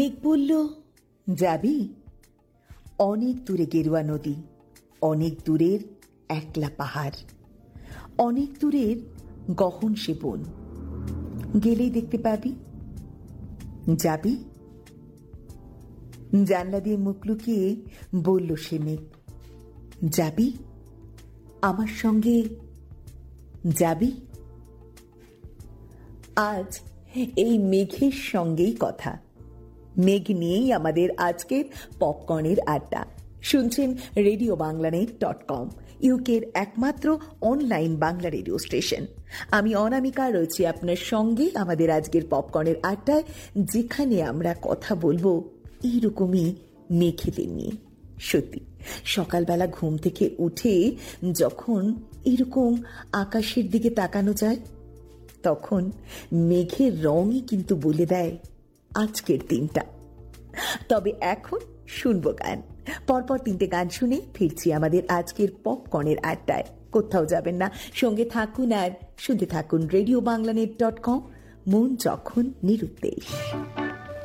মেঘ বলল, যাবি? অনেক দূরে গেরুয়া নদী, অনেক দূরের একলা পাহাড়, অনেক দূরের গহন সে বন, গেলেই দেখতে পাবি। যাবি? জানলা দিয়ে মুখ লুকিয়ে বলল সে মেঘ, যাবি আমার সঙ্গে? যাবি? আজ এই মেঘের সঙ্গেই কথা, মেঘ নিয়েই আমাদের আজকের পপকর্নের আড্ডা। শুনছেন RadioBanglaNet.com, ইউকের একমাত্র অনলাইন বাংলা রেডিও স্টেশন। আমি অনামিকা রয়েছি আপনার সঙ্গে আমাদের আজকের পপকর্নের আড্ডায়, যেখানে আমরা কথা বলবো এইরকমই মেঘেদের নিয়ে। সত্যি সকালবেলা ঘুম থেকে উঠে যখন এরকম আকাশের দিকে তাকানো যায়, তখন মেঘের রঙই কিন্তু বলে দেয় আজকের দিনটা। তবে এখন শুনবো গান, পরপর 3টে গান শুনে ফিরছি আমাদের আজকের পপকর্নের আড্ডায়। কোথাও যাবেন না, সঙ্গে থাকুন আর শুনতে থাকুন RadioBanglaNet.com, মন যখন নিরুদ্দেশ।